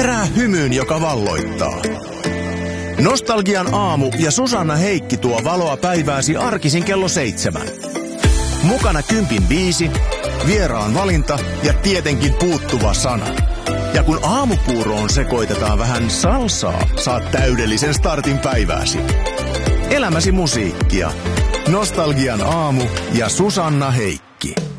Herää hymyyn, joka valloittaa. Nostalgian aamu ja Susanna Heikki tuo valoa päivääsi arkisin kello 7. Mukana kympin biisi, vieraan valinta ja tietenkin puuttuva sana. Ja kun aamupuuroon sekoitetaan vähän salsaa, saat täydellisen startin päivääsi. Elämäsi musiikkia. Nostalgian aamu ja Susanna Heikki.